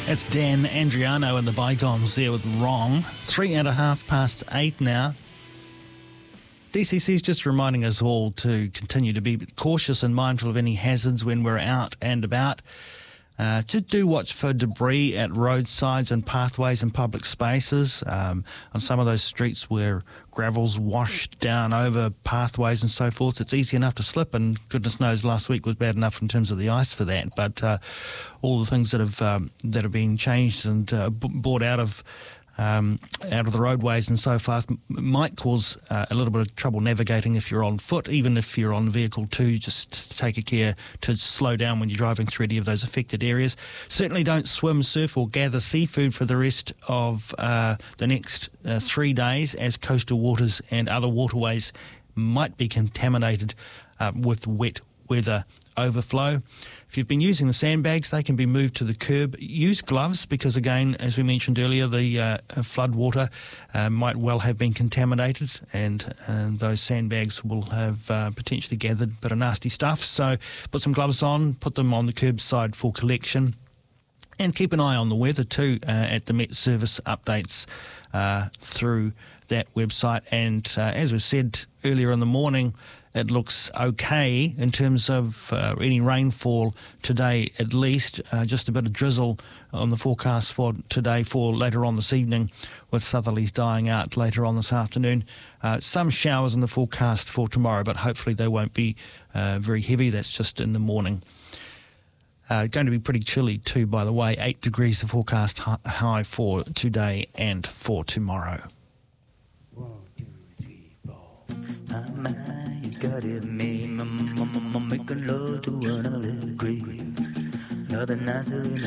That's Dan Andriano and the Bygones there with Wrong. 8:03 now. DCC is just reminding us all to continue to be cautious and mindful of any hazards when we're out and about. Just do watch for debris at roadsides and pathways and public spaces. On some of those streets where gravel's washed down over pathways and so forth, it's easy enough to slip, and goodness knows last week was bad enough in terms of the ice for that. But all the things that have been changed and brought out of the roadways and so forth might cause a little bit of trouble navigating if you're on foot. Even if you're on vehicle too, just take a care to slow down when you're driving through any of those affected areas. Certainly don't swim, surf or gather seafood for the rest of the next 3 days, as coastal waters and other waterways might be contaminated with wet weather overflow. If you've been using the sandbags, they can be moved to the curb. Use gloves because, again, as we mentioned earlier, the flood water might well have been contaminated, and those sandbags will have potentially gathered a bit of nasty stuff. So put some gloves on, put them on the curbside for collection. And keep an eye on the weather too at the Met Service updates through that website. And as we said earlier in the morning, it looks okay in terms of any rainfall today, at least. Just a bit of drizzle on the forecast for today, for later on this evening, with southerlies dying out later on this afternoon. Some showers in the forecast for tomorrow, but hopefully they won't be very heavy. That's just in the morning. Going to be pretty chilly too, by the way. 8 degrees the forecast high for today and for tomorrow. 1, 2, 3, 4. You got it, me, making love to another grave. You're the Nazarene.